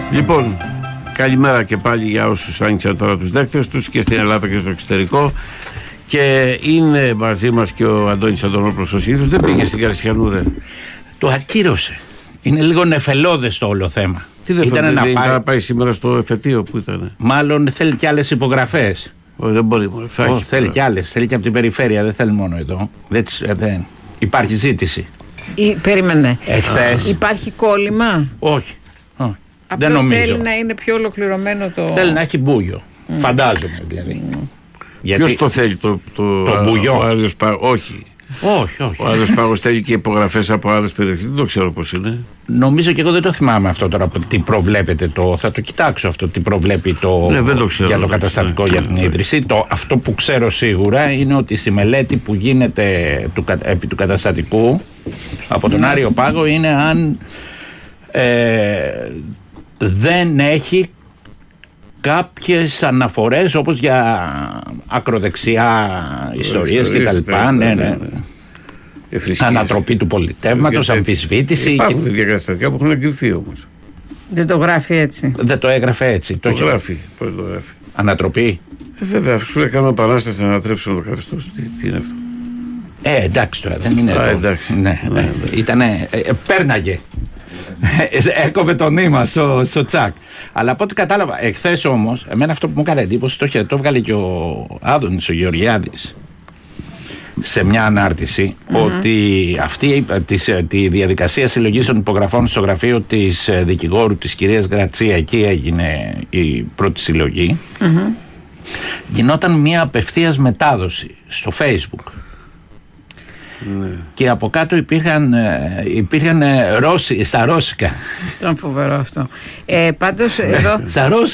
Λοιπόν, καλημέρα και πάλι για όσους άνοιξαν τώρα τους δέκτες τους και στην Ελλάδα και στο εξωτερικό. Και είναι μαζί μας και ο Αντώνης Αντωνόπουλος, ο συνήθως. Δεν πήγε στην Καρσιανού, ρε? Το ακύρωσε. Είναι λίγο νεφελώδες το όλο θέμα. Τι δεν ήταν να πάει σήμερα στο εφετείο που ήταν? Μάλλον θέλει κι άλλες υπογραφές. Δεν μπορεί. Θέλει κι άλλες. Θέλει και από την περιφέρεια. Δεν θέλει μόνο εδώ. Δεν. Υπάρχει ζήτηση. Περίμενε. Εχθές. Υπάρχει κόλλημα? Όχι. Δεν νομίζω. Θέλει να είναι πιο ολοκληρωμένο το. Θέλει να έχει μπούγιο. Φαντάζομαι δηλαδή. Ποιος το θέλει το μπούγιο? Ο Άριος Πάγος. Όχι. Ο Άριος Πάγος θέλει και υπογραφές από άλλες περιοχές. Δεν το ξέρω πώς είναι. Νομίζω και εγώ δεν το θυμάμαι αυτό τώρα. Τι προβλέπετε θα το κοιτάξω αυτό. Τι προβλέπει δεν το ξέρω, για το καταστατικό για την ίδρυση. Αυτό που ξέρω σίγουρα είναι ότι στη μελέτη που γίνεται επί του καταστατικού από τον Άριο Πάγο είναι αν δεν έχει κάποιες αναφορές όπως για ακροδεξιά ιστορίες και τα λοιπά. Ναι. Ανατροπή του πολιτεύματος, αμφισβήτηση. Υπάρχουν τέτοια καταστατικά που έχουν εγκριθεί όμως. Δεν το γράφει έτσι. Δεν το έγραφε έτσι. Το γράφει. Πώς το γράφει? Ανατροπή. Βέβαια, σου λέει κάνω επανάσταση να ανατρέψουν το καθεστώς. Τι είναι αυτό? Εντάξει τώρα, δεν είναι. Εντάξει. Ναι. Ήτανε. Πέρναγε. Έκοβε το νήμα στο τσακ. Αλλά από ό,τι κατάλαβα, εχθές όμως, εμένα αυτό που μου έκανε εντύπωση, το έβγαλε και ο Άδωνης ο Γεωργιάδης σε μια ανάρτηση, ότι αυτή τη διαδικασία συλλογής των υπογραφών στο γραφείο της δικηγόρου της κυρίας Γρατσία, εκεί έγινε η πρώτη συλλογή, γινόταν μια απευθείας μετάδοση στο Facebook. Ναι. Και από κάτω υπήρχαν Ρώσοι, στα ρώσικα. Ήταν φοβερό αυτό. Πάντως εδώ. Στα